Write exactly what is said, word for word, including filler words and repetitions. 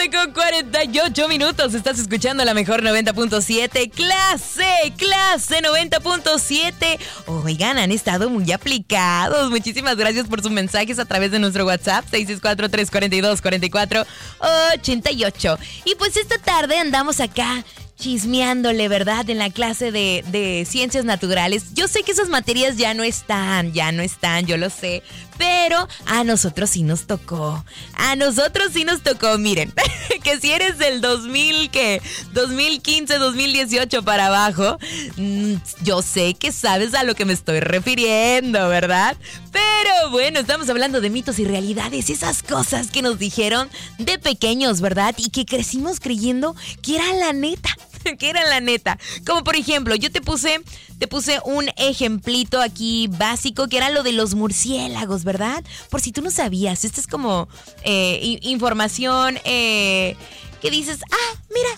tarde con cuarenta y ocho minutos. Estás escuchando la mejor noventa punto siete. Clase, clase noventa punto siete. Oigan, han estado muy aplicados. Muchísimas gracias por sus mensajes a través de nuestro WhatsApp seis seis cuatro, tres cuatro dos, cuatro cuatro ocho ocho. Y pues esta tarde andamos acá chismeándole, ¿verdad? En la clase de, de ciencias naturales. Yo sé que esas materias ya no están, ya no están, yo lo sé. Pero a nosotros sí nos tocó. A nosotros sí nos tocó, miren. Que si eres del dos mil, ¿qué? dos mil quince, dos mil dieciocho para abajo, yo sé que sabes a lo que me estoy refiriendo, ¿verdad? Pero bueno, estamos hablando de mitos y realidades. Esas cosas que nos dijeron de pequeños, ¿verdad? Y que crecimos creyendo que era la neta. Que era la neta. Como por ejemplo, yo te puse, te puse un ejemplito aquí básico, que era lo de los murciélagos, ¿verdad? Por si tú no sabías, esta es como eh, información eh, que dices, ah, mira,